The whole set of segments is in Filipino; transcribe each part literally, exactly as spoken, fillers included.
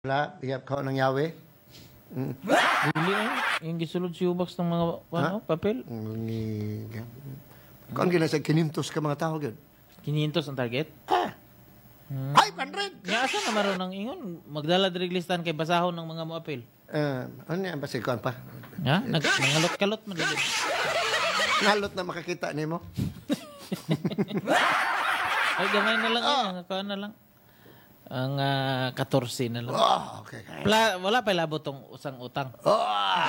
Wala, iyap ka ng yawe. Mm. Dili eh. Yung gisulod si Ubax ng mga ano, papel. Ni Kung gina sa kinimtos ka mga tao gyud. Kinhintos ang target. Ah. Hmm. five hundred. Nga asa na maron ng ingon. Magdala diri listan kay basahon ng mga moapil. Eh, ano yan ba si Kuan pa? Ha? Nag nangalot-kalot man dili. Nalot na makakita nimo. Ay gamay na lang oh. Ang kuan na lang. Ang uh, fourteen na lang. Oh, okay. Pla, wala pa labot tong usang utang. Oh.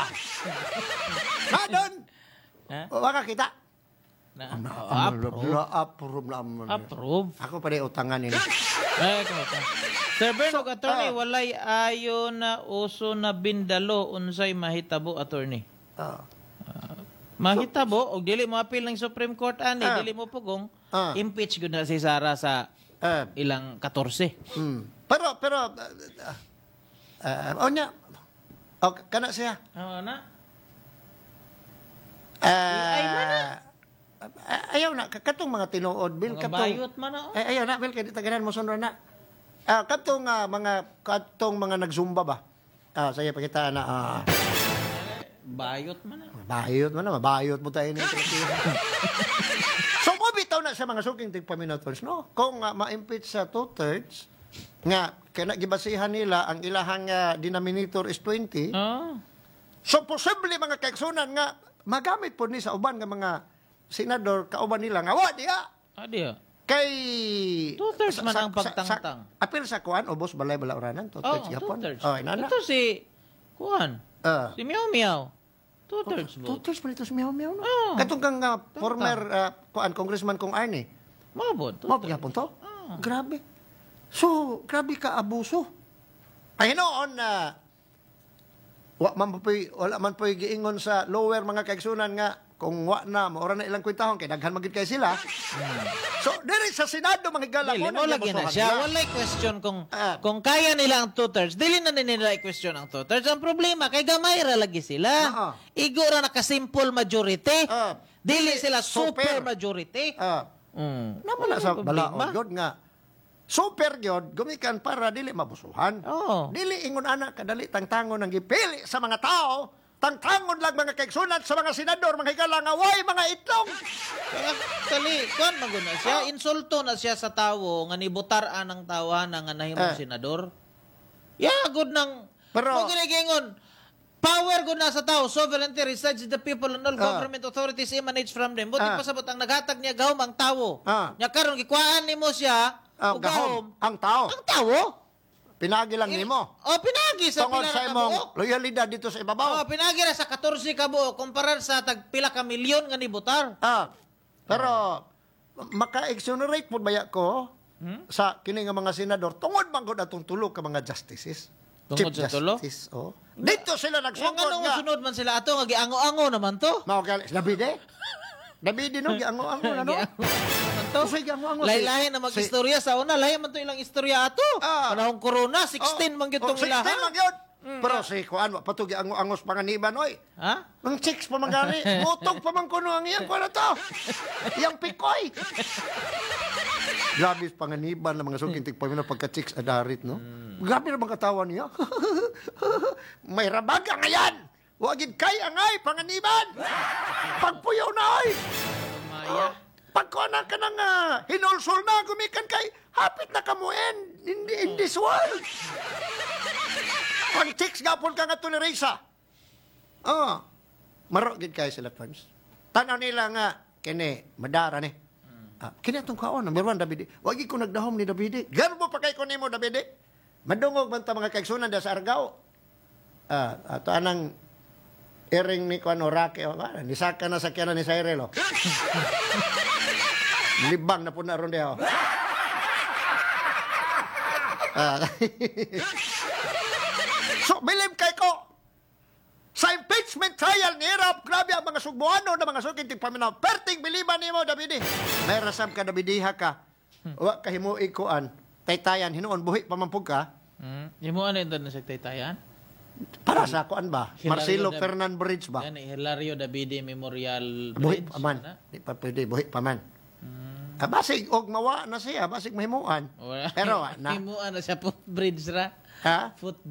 Madon. Ha? Wala kita. Na, Na, oh, approve. approve. Approve na amon. Approve. Ako pa rin utangan nila. Ay, kamo ka. Sir Bern, so, attorney, ah. walay ayo na uso na bindalo unsay mahitabo, attorney. Ah. Mahitabo, og dili mo appeal ng Supreme Court, ani, Ah. dili mo pugong, Ah. impeach gud na si Sara sa Eh, ilang fourteen. hmm. Pero pero uh, uh, onya. Oh, kana siya. Oo na. Ah, Ay, mana? uh, ayaw na katong mga tinuod bil Mga katong bayot man na. oh. ay, ayaw na bil kay taganan mo sunod na. Ah, katong ah, mga katong mga nagzumba ba? Ah, saya pakita na ah, Bayot man na. bayot man na, bayot mo tayo ni. So mo bitaw na sa mga suking tigpaminators, no? Kung uh, ma-impeach sa two-thirds, nga, kaya gibasihan nila, ang ilahang uh, denominator is twenty, Oh. so posible mga kaigsunan nga, magamit po ni sa uban nga mga senador, kauban nila nga, wa diya, Adi ah. kay... Two-thirds man ang sa- pagtangtang. sa- apil sa kuan, ubos balay balauranan, Oh, two-thirds yapon. two-thirds. Oh, inana. Ito si Juan. Ah. Si Meow Meow. Two-thirds vote. Two-thirds pa nito sa miyaw-miyaw, no? Oh. Katong kang uh, former uh, kuan, congressman kong Arnie, Mabot. Mo two-thirds. gyapon to? Ah. Grabe. So, grabe ka abuso. Ay noon na wa man po'y wala man po'y giingon sa lower mga kaigsunan nga kung wa na maura na ilang kwentahon kay daghan magid kay sila. So, diri sa Senado mga higala Dili mo lagi na siya. Walay question kung Ah. kung kaya nila ang two-thirds. Dili na nila i-question ang two-thirds. Ang problema, kay gamay ra lagi sila. Ah. Igo ra naka-simple majority. Ah. Dili sila Super. super majority. Ah, Mm. naman na Ano sa ang problema? balaod gyud nga super gyud gumikan para dili mabusuhan. Oo. Dili ingon ana kadali tangtangon ang gipili sa mga tao. Tangtangon lang mga kaigsunan sa mga senador, mga higala nga way mga itlog. Kaya kali, kuan maguna siya. Insulto na siya sa tawo nga nibutar-an ang tawahan nga nahimong Ah. senador. Yeah, good nang Pero- Mo ginigingon. Power good na sa tao. Sovereignty resides with the people and all Ah. government authorities emanates from them. Buti Ah. pasabot ang naghatag niya gahom ang tawo. Ah. Nya karon gikuhaan nimo siya Ah, og gahom. gahom ang tao. Ang tawo? Pinagi lang nimo. O pinagi sa Tungod pila sa na imong kabuok. loyalidad dito sa Oh, ibabaw. pinagi ra sa fourteen ka buok kumpara sa tag pila ka milyon nga nibutar. Ah, pero maka-exonerate po baya ko Hmm? sa kini nga mga senador tungod man gud atong tulo ka mga justices. Tungod Chief sa tulo? Justice, oh. Dito sila Kung nagsugod anong nga. sunod man sila ato nga giango-ango naman to. Mao kay Davide. Davide no giango-ango na no. Giango naman to. Kasi giango-ango si- Lahi-lahi na mag-istorya sa una, lahi man to ilang istorya ato. Ah. Panahong corona, sixteen man gyud oh, tong sixteen ilaha. man gyud. Pero si kuan wa patugi ang angos panganiban oy. Ha? Ang chicks pa magani, mutog pa man kuno ang iyang kuno to. Yang pikoy. Grabe panganiban ng mga suging tigpamina pagka chicks adarit no. Grabe na mga katawan niya. May rabaga ngayon. Wagid kay angay panganiban. Pagpuyaw na oy. Maya. Pagkona ka nang uh, hinulsol na gumikan kay hapit na kamuin in, in this world. Pag chicks gapon ka nga to ni Risa. Oh. Maro gid kay sila fans. Tanaw nila nga kini madara ni. Ah, kini atong kaon number one Davide. Wagi ko nagdahom ni Davide. Gano mo pa kay ko nimo Davide? Madungog man ta mga kaigsunan da sa Argao. Ah, ato anang iring ni kuan Orake o ba? Nisaka na sa kyanan ni Cyril. Oh. Libang na po na ron diya. Oh. Ah. So, believe kay ko, sa impeachment trial ni Irap, grabe ang mga sugbuano na mga suking tigpaminaw. Perting biliban ni mo, Davide. May rasam ka, Davidiha ka. Wa kahimo ikuan. Taytayan, hinuon, buhi pamampug ka. Hmm. Imo ano ito na sa taytayan? Para sa kuan ba? Hilario Marcelo Dav- Fernan Bridge ba? Yan, eh, Hilario Davide Memorial Buhi Bridge. pa man. Ano? Di pa pwede, buhi pa man. Hmm. Ah, basig, og mawa na siya, basig mahimuan. Wala. Pero, na, Himuan na siya po bridge ra. Ha? Foot